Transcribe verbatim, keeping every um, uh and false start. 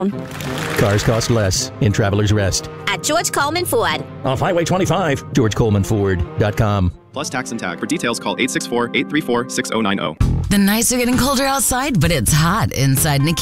Cars cost less in Traveler's Rest. At George Coleman Ford. Off Highway twenty-five, george coleman ford dot com. Plus tax and tag. For details, call eight six four, eight three four, six zero nine zero. The nights are getting colder outside, but it's hot inside Nikki.